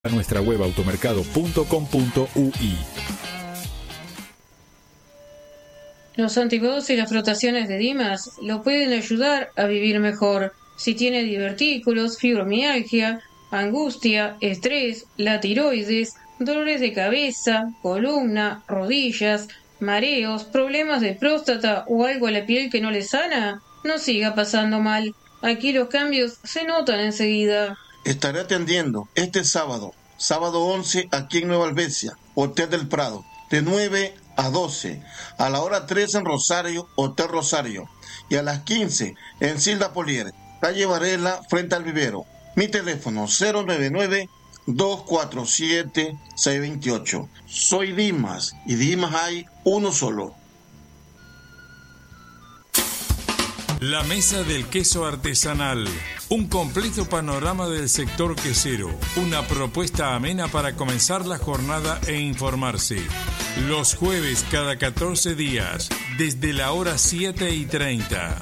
a nuestra web automercado.com.ui. Los antipodos y las frotaciones de Dimas lo pueden ayudar a vivir mejor. Si tiene divertículos, fibromialgia, angustia, estrés, la tiroides, dolores de cabeza, columna, rodillas, mareos, problemas de próstata o algo a la piel que no le sana, no siga pasando mal. Aquí los cambios se notan enseguida. Estaré atendiendo este sábado 11, aquí en Nueva Helvecia, Hotel del Prado, de 9 a 12, a la hora 3 en Rosario, Hotel Rosario, y a las 15 en Silda Polier, calle Varela, frente al vivero. Mi teléfono 099-247-628. Soy Dimas, y Dimas hay uno solo. La Mesa del Queso Artesanal. Un completo panorama del sector quesero. Una propuesta amena para comenzar la jornada e informarse. Los jueves cada 14 días, desde la hora 7:30.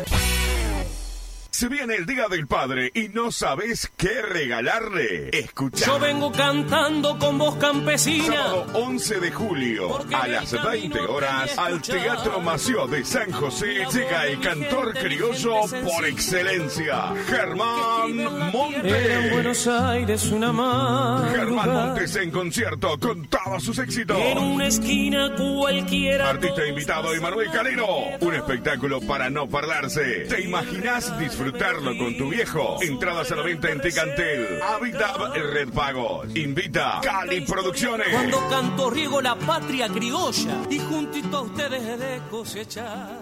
Se viene el Día del Padre y no sabes qué regalarle. Escucha. Yo vengo cantando con voz campesina. Sábado 11 de julio, a las 20 horas, al Teatro Mació de San José, llega el cantor criollo por excelencia, Germán Montes. Era en Buenos Aires una madrugada. Germán Montes en concierto con todos sus éxitos. En una esquina cualquiera. Artista invitado Emanuel Calero. Un espectáculo para no perderse. ¿Te imaginas disfrutarlo con tu viejo? Entradas a la venta en Ticantel, Habitat Red Pagos. Invita Cali Producciones. Cuando canto riego la patria criolla y juntito a ustedes he de cosechar.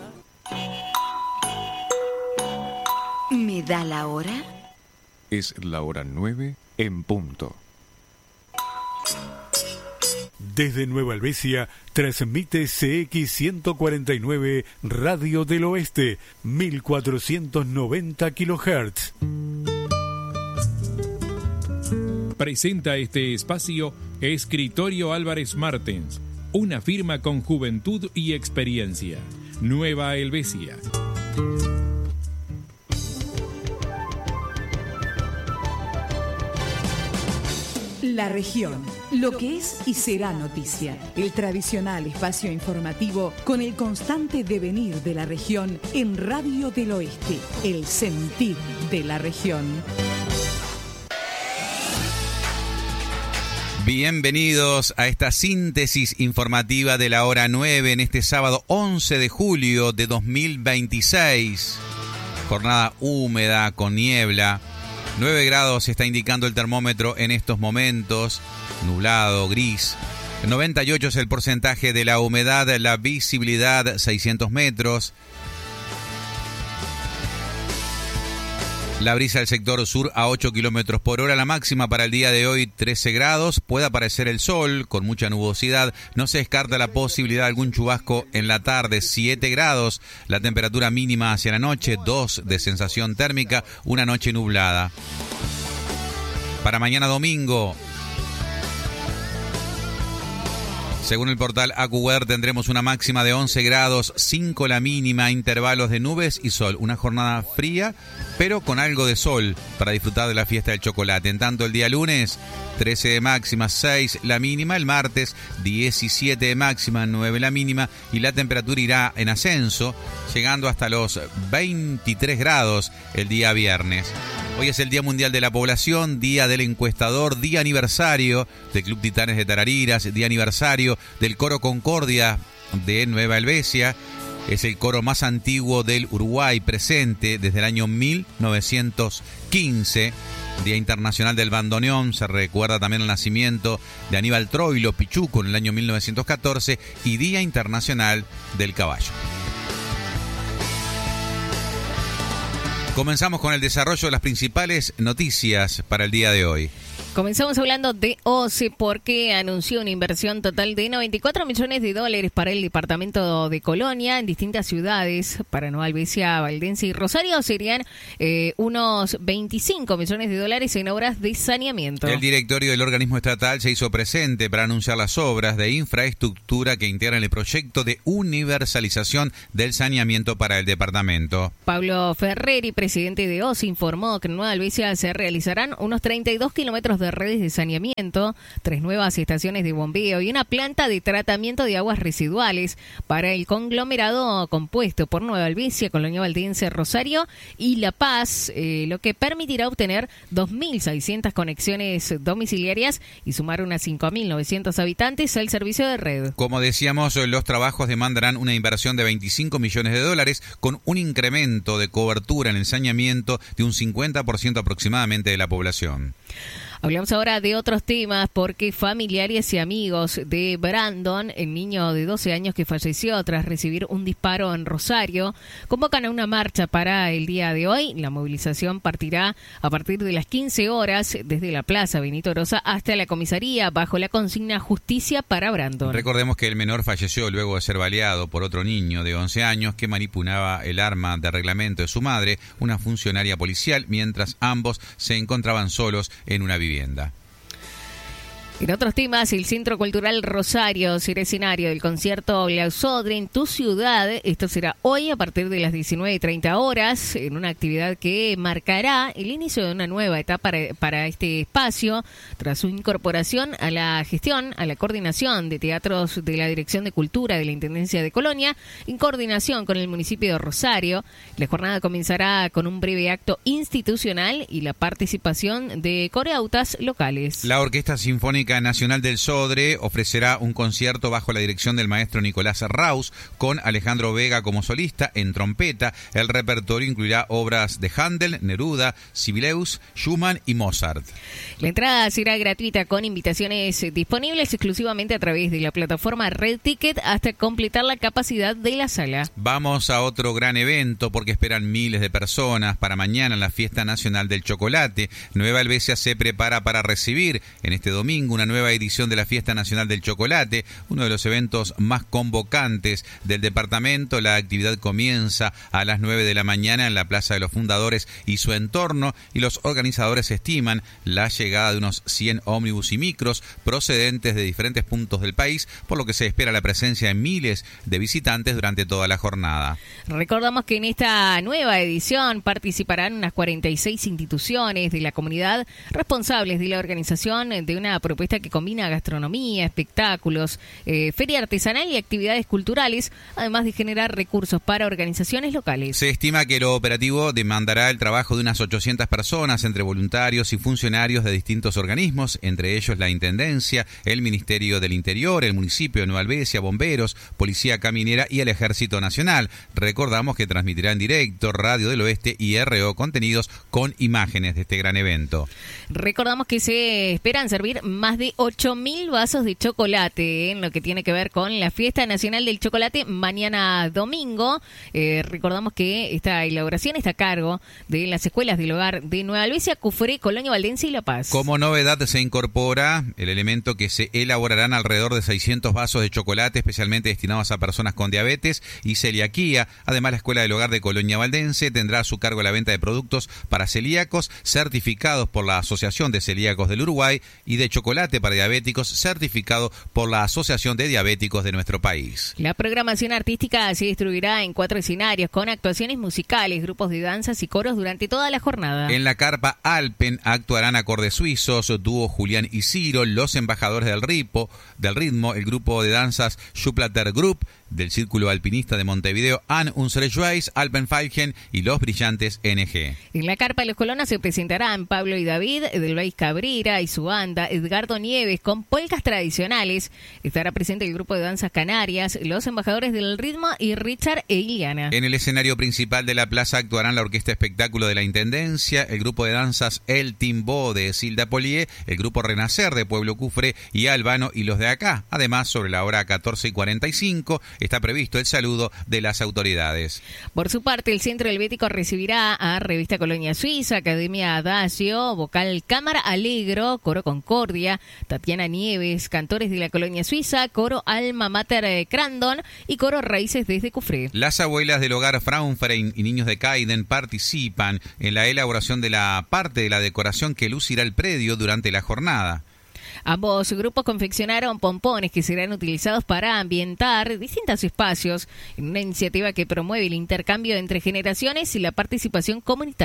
¿Me da la hora? Es la hora 9 en punto. Desde Nueva Helvecia, transmite CX149 Radio del Oeste, 1490 kHz. Presenta este espacio Escritorio Álvarez Martens, una firma con juventud y experiencia. Nueva Helvecia. La región, lo que es y será noticia. El tradicional espacio informativo con el constante devenir de la región en Radio del Oeste, el sentir de la región. Bienvenidos a esta síntesis informativa de la hora 9 en este sábado 11 de julio de 2026. Jornada húmeda con niebla. 9 grados está indicando el termómetro en estos momentos, nublado, gris. 98 es el porcentaje de la humedad, la visibilidad 600 metros. La brisa del sector sur a 8 kilómetros por hora. La máxima para el día de hoy 13 grados. Puede aparecer el sol con mucha nubosidad. No se descarta la posibilidad de algún chubasco en la tarde. 7 grados. La temperatura mínima hacia la noche. 2 de sensación térmica. Una noche nublada. Para mañana domingo, según el portal AccuWeather, tendremos una máxima de 11 grados, 5 la mínima, intervalos de nubes y sol. Una jornada fría, pero con algo de sol para disfrutar de la fiesta del chocolate. En tanto, el día lunes, 13 de máxima, 6 la mínima. El martes, 17 de máxima, 9 la mínima. Y la temperatura irá en ascenso, llegando hasta los 23 grados el día viernes. Hoy es el Día Mundial de la Población, Día del Encuestador, Día Aniversario del Club Titanes de Tarariras, Día Aniversario del Coro Concordia de Nueva Helvecia. Es el coro más antiguo del Uruguay, presente desde el año 1915. Día Internacional del Bandoneón, se recuerda también el nacimiento de Aníbal Troilo Pichuco en el año 1914 y Día Internacional del Caballo. Comenzamos con el desarrollo de las principales noticias para el día de hoy. Comenzamos hablando de OCE porque anunció una inversión total de $94 millones para el departamento de Colonia en distintas ciudades. Para Nueva Helvecia, Valdense y Rosario serían unos $25 millones en obras de saneamiento. El directorio del organismo estatal se hizo presente para anunciar las obras de infraestructura que integran el proyecto de universalización del saneamiento para el departamento. Pablo Ferreri, presidente de OCE, informó que en Nueva Helvecia se realizarán unos 32 kilómetros de de redes de saneamiento, 3 nuevas estaciones de bombeo y una planta de tratamiento de aguas residuales para el conglomerado compuesto por Nueva Albesia, Colonia Valdense, Rosario y La Paz, lo que permitirá obtener 2.600 conexiones domiciliarias y sumar unas 5.900 habitantes al servicio de red. Como decíamos, los trabajos demandarán una inversión de 25 millones de dólares con un incremento de cobertura en el saneamiento de un 50% aproximadamente de la población. Hablamos ahora de otros temas porque familiares y amigos de Brandon, el niño de 12 años que falleció tras recibir un disparo en Rosario, convocan a una marcha para el día de hoy. La movilización partirá a partir de las 15 horas desde la Plaza Benito Rosa hasta la comisaría bajo la consigna Justicia para Brandon. Recordemos que el menor falleció luego de ser baleado por otro niño de 11 años que manipulaba el arma de reglamento de su madre, una funcionaria policial, mientras ambos se encontraban solos en una vivienda. En otros temas, el Centro Cultural Rosario será escenario del concierto La Sodre en tu ciudad. Esto será hoy a partir de las 19:30 horas, en una actividad que marcará el inicio de una nueva etapa para este espacio, tras su incorporación a la gestión, a la coordinación de teatros de la Dirección de Cultura de la Intendencia de Colonia, en coordinación con el municipio de Rosario. La jornada comenzará con un breve acto institucional y la participación de coreautas locales. La Orquesta Sinfónica Nacional del Sodre ofrecerá un concierto bajo la dirección del maestro Nicolás Raus, con Alejandro Vega como solista en trompeta. El repertorio incluirá obras de Händel, Neruda, Sibelius, Schumann y Mozart. La entrada será gratuita con invitaciones disponibles exclusivamente a través de la plataforma Red Ticket hasta completar la capacidad de la sala. Vamos a otro gran evento porque esperan miles de personas para mañana la Fiesta Nacional del Chocolate. Nueva Albesia se prepara para recibir en este domingo una nueva edición de la Fiesta Nacional del Chocolate, uno de los eventos más convocantes del departamento. La actividad comienza a las 9 de la mañana en la Plaza de los Fundadores y su entorno, y los organizadores estiman la llegada de unos 100 ómnibus y micros procedentes de diferentes puntos del país, por lo que se espera la presencia de miles de visitantes durante toda la jornada. Recordamos que en esta nueva edición participarán unas 46 instituciones de la comunidad responsables de la organización de una propuesta que combina gastronomía, espectáculos, feria artesanal y actividades culturales, además de generar recursos para organizaciones locales. Se estima que el operativo demandará el trabajo de unas 800 personas entre voluntarios y funcionarios de distintos organismos, entre ellos la Intendencia, el Ministerio del Interior, el municipio de Nueva Albesia, bomberos, Policía Caminera y el Ejército Nacional. Recordamos que transmitirá en directo Radio del Oeste y RO Contenidos con imágenes de este gran evento. Recordamos que se esperan servir más de 8.000 vasos de chocolate en lo que tiene que ver con la Fiesta Nacional del Chocolate mañana domingo. Recordamos que esta elaboración está a cargo de las escuelas del hogar de Nueva Albesia, Cufré, Colonia Valdense y La Paz. Como novedad se incorpora el elemento que se elaborarán alrededor de 600 vasos de chocolate especialmente destinados a personas con diabetes y celiaquía. Además, la escuela del hogar de Colonia Valdense tendrá a su cargo la venta de productos para celíacos certificados por la Asociación de Celíacos del Uruguay y de chocolate para diabéticos certificado por la Asociación de Diabéticos de nuestro país. La programación artística se distribuirá en 4 escenarios con actuaciones musicales, grupos de danzas y coros durante toda la jornada. En la carpa Alpen actuarán acordes suizos, dúo Julián y Ciro, los embajadores del ritmo, el grupo de danzas Schuplater Group, del Círculo Alpinista de Montevideo, An Unsere Schweiz, Alpenfalken y los Brillantes NG. En la carpa de los Colonos se presentarán Pablo y David, Edelweiss Cabrera y su banda, Edgardo Nieves con polcas tradicionales. Estará presente el grupo de danzas canarias, los embajadores del ritmo y Richard e Iliana. En el escenario principal de la plaza actuarán la Orquesta Espectáculo de la Intendencia, el grupo de danzas El Timbo de Silda Polié, el grupo Renacer de Pueblo Cufré y Albano y los de acá. Además, sobre la hora 14:45 está previsto el saludo de las autoridades. Por su parte, el Centro Helvético recibirá a Revista Colonia Suiza, Academia Adagio, Vocal Cámara Alegro, Coro Concordia, Tatiana Nieves, cantores de la Colonia Suiza, Coro Alma Mater Crandon y Coro Raíces desde Cufré. Las abuelas del hogar Fraunfrein y niños de Caiden participan en la elaboración de la parte de la decoración que lucirá el predio durante la jornada. Ambos grupos confeccionaron pompones que serán utilizados para ambientar distintos espacios en una iniciativa que promueve el intercambio entre generaciones y la participación comunitaria.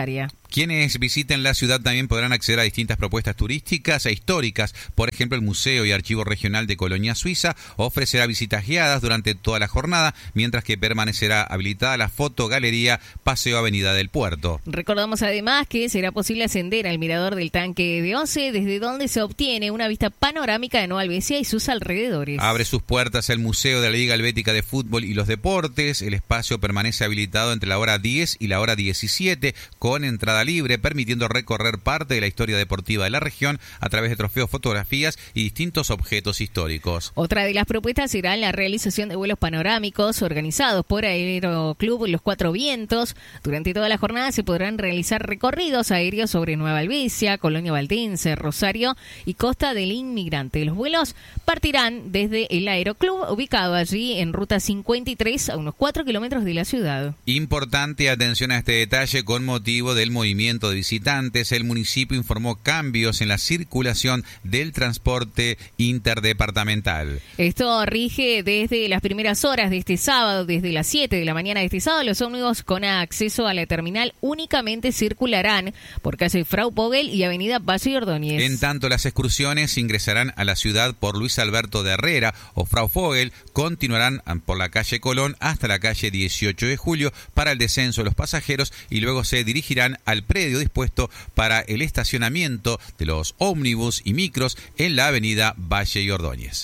Quienes visiten la ciudad también podrán acceder a distintas propuestas turísticas e históricas. Por ejemplo, el Museo y Archivo Regional de Colonia Suiza ofrecerá visitas guiadas durante toda la jornada, mientras que permanecerá habilitada la fotogalería Paseo Avenida del Puerto. Recordamos además que será posible ascender al mirador del tanque de Once, desde donde se obtiene una vista panorámica de Nueva Albesia y sus alrededores. Abre sus puertas el Museo de la Liga Helvética de Fútbol y los Deportes. El espacio permanece habilitado entre la hora 10 y la hora 17, con entrada libre, permitiendo recorrer parte de la historia deportiva de la región a través de trofeos, fotografías y distintos objetos históricos. Otra de las propuestas será la realización de vuelos panorámicos organizados por Aeroclub Los Cuatro Vientos. Durante toda la jornada se podrán realizar recorridos aéreos sobre Nueva Albesia, Colonia Valdense, Rosario y Costa del Inmigrante. Los vuelos partirán desde el Aeroclub, ubicado allí en Ruta 53, a unos 4 kilómetros de la ciudad. Importante atención a este detalle con motivo del movimiento de visitantes. El municipio informó cambios en la circulación del transporte interdepartamental. Esto rige desde las primeras horas de este sábado, desde las 7 de la mañana de este sábado. Los ómnibus con acceso a la terminal únicamente circularán por calle Frau Vogel y avenida Valle y Ordóñez. En tanto, las excursiones ingresarán a la ciudad por Luis Alberto de Herrera o Frau Vogel, continuarán por la calle Colón hasta la calle 18 de Julio para el descenso de los pasajeros y luego se dirigirán al predio dispuesto para el estacionamiento de los ómnibus y micros en la avenida Valle y Ordóñez.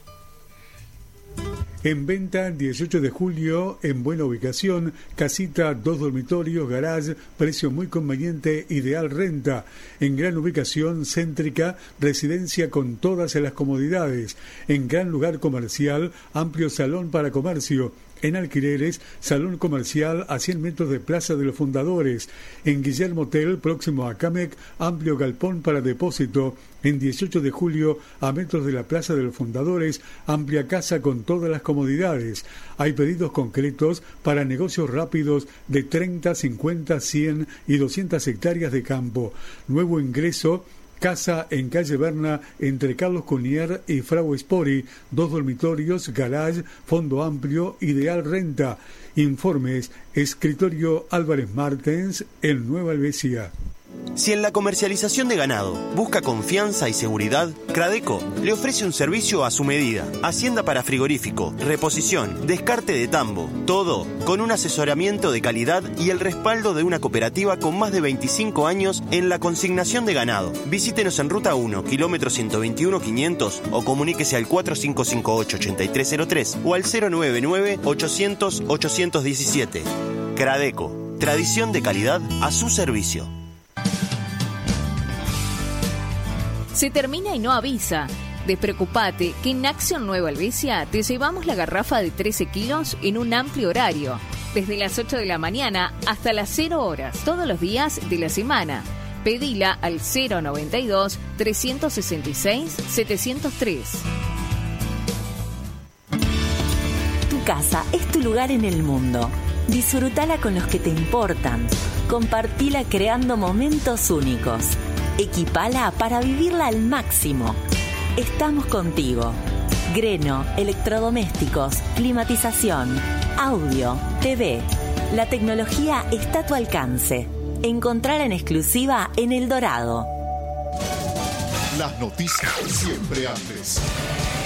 En venta 18 de julio, en buena ubicación, casita, 2 dormitorios, garage, precio muy conveniente, ideal renta. En gran ubicación, céntrica, residencia con todas las comodidades. En gran lugar comercial, amplio salón para comercio. En alquileres, salón comercial a 100 metros de Plaza de los Fundadores. En Guillermo Hotel, próximo a Camec, amplio galpón para depósito. En 18 de julio, a metros de la Plaza de los Fundadores, amplia casa con todas las comodidades. Hay pedidos concretos para negocios rápidos de 30, 50, 100 y 200 hectáreas de campo. Nuevo ingreso. Casa en calle Berna, entre Carlos Cunier y Frau Spori, 2 dormitorios, garage, fondo amplio, ideal renta. Informes, Escritorio Álvarez Martens, en Nueva Albesia. Si en la comercialización de ganado busca confianza y seguridad, Cradeco le ofrece un servicio a su medida. Hacienda para frigorífico, reposición, descarte de tambo, todo con un asesoramiento de calidad y el respaldo de una cooperativa con más de 25 años en la consignación de ganado. Visítenos en Ruta 1, kilómetro 121-500 o comuníquese al 4558-8303 o al 099-800-817. Cradeco, tradición de calidad a su servicio. Se termina y no avisa. Despreocupate que en Action Nueva Albesia te llevamos la garrafa de 13 kilos en un amplio horario, desde las 8 de la mañana hasta las 0 horas, todos los días de la semana. Pedila al 092-366-703. Tu casa es tu lugar en el mundo. Disfrútala con los que te importan. Compartila creando momentos únicos. Equipala para vivirla al máximo. Estamos contigo. Greno, electrodomésticos, climatización, audio, TV. La tecnología está a tu alcance. Encontrala en exclusiva en El Dorado. Las noticias siempre antes.